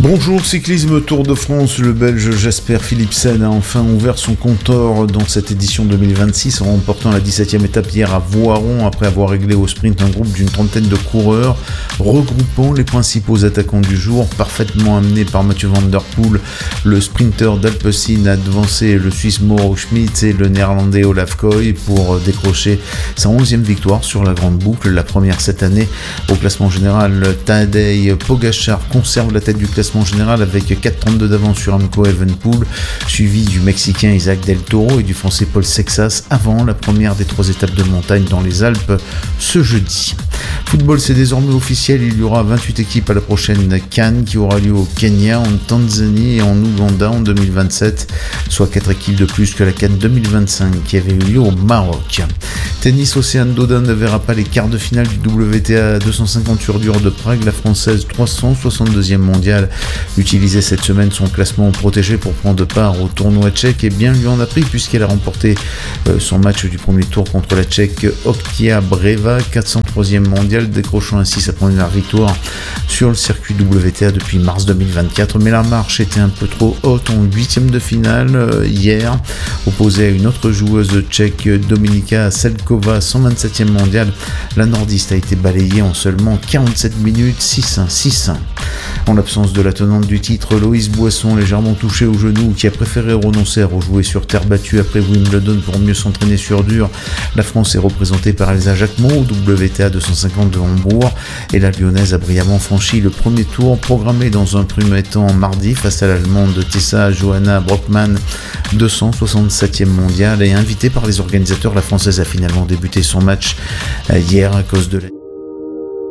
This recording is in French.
Bonjour cyclisme Tour de France, le Belge Jasper Philipsen a enfin ouvert son compteur dans cette édition 2026 en remportant la 17e étape hier à Voiron après avoir réglé au sprint un groupe d'une trentaine de coureurs regroupant les principaux attaquants du jour, parfaitement amené par Mathieu Van Der Poel. Le sprinter d'Alpecin a devancé le Suisse Mauro Schmitz et le Néerlandais Olaf Koy pour décrocher sa 11e victoire sur la grande boucle, la première cette année. Au classement général, Tadej Pogačar conserve la tête du classement général avec 4,32 d'avance sur Remco Evenepoel, suivi du Mexicain Isaac Del Toro et du Français Paul Sexas avant la première des 3 étapes de montagne dans les Alpes ce jeudi. Football, c'est désormais officiel, il y aura 28 équipes à la prochaine CAN qui aura lieu au Kenya, en Tanzanie et en Ouganda en 2027, soit 4 équipes de plus que la CAN 2025 qui avait eu lieu au Maroc. Tennis, Océane Dodin ne verra pas les quarts de finale du WTA 250 sur dur de Prague. La Française 362e mondiale utilisait cette semaine son classement protégé pour prendre part au tournoi tchèque et bien lui en a pris puisqu'elle a remporté son match du premier tour contre la Tchèque Oktia Breva, 403e mondiale, décrochant ainsi sa première victoire sur le circuit WTA depuis mars 2024. Mais la marche était un peu trop haute en 8e de finale hier, opposée à une autre joueuse tchèque, Dominika Selkova, 127e mondiale. La nordiste a été balayée en seulement 47 minutes, 6-1, 6-1. En l'absence de la tenante du titre, Loïs Boisson, légèrement touchée au genou, qui a préféré renoncer à rejouer sur terre battue après Wimbledon pour mieux s'entraîner sur dur. La France est représentée par Elsa Jacquemot au WTA 250 de Hambourg et la Lyonnaise a brillamment franchi le premier tour programmé dans un premier temps mardi face à l'Allemande Tessa Johanna Brockmann, 267e mondiale, et invitée par les organisateurs, la Française a finalement débuté son match hier à cause de la